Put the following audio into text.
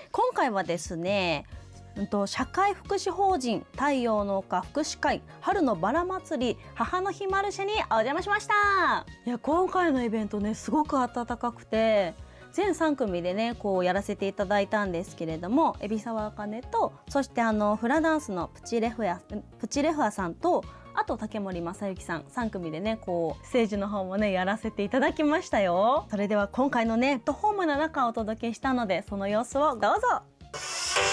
今回はですね、社会福祉法人太陽の丘福祉会春のバラ祭り母の日マルシェにお邪魔しました。いや、今回のイベントね、すごく温かくて、全3組でねこうやらせていただいたんですけれども、海老沢あかねと、そしてフラダンスのプチレフアさんと、あと竹森正幸さん、3組でねこうステージの方もねやらせていただきましたよ。それでは今回のねホームの中をお届けしたので、その様子をどうぞ。